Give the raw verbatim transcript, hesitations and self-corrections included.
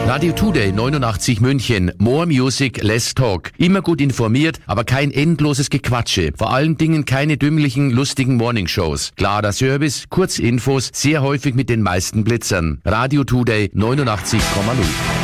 Radio Today neunundachtzig München. More Music, Less Talk. Immer gut informiert, aber kein endloses Gequatsche. Vor allen Dingen keine dümmlichen, lustigen Morningshows. Klarer Service, Kurzinfos, sehr häufig mit den meisten Blitzern. Radio Today neunundachtzig Komma null.